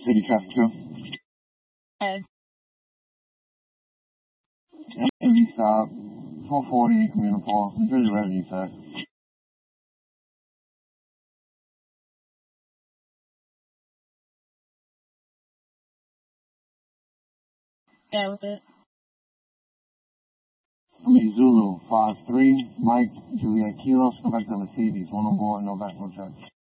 City Traffic 2. Hey. Heavy stop. 440 Communal Paul. It's really revenue side. Yeah, with it. Zulu 5-3, Mike, Juliet Kilo, come back to Mercedes, 104, no background check.